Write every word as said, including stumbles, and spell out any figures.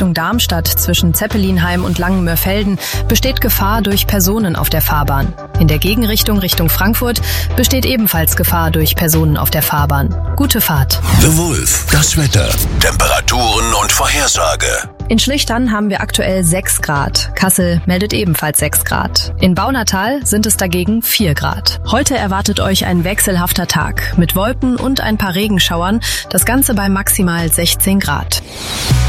Richtung Darmstadt zwischen Zeppelinheim und Langenmörfelden besteht Gefahr durch Personen auf der Fahrbahn. In der Gegenrichtung Richtung Frankfurt besteht ebenfalls Gefahr durch Personen auf der Fahrbahn. Gute Fahrt. The Wolf, das Wetter, Temperaturen und Vorhersage. In Schlichtern haben wir aktuell sechs Grad. Kassel meldet ebenfalls sechs Grad. In Baunatal sind es dagegen vier Grad. Heute erwartet euch ein wechselhafter Tag mit Wolken und ein paar Regenschauern. Das Ganze bei maximal sechzehn Grad.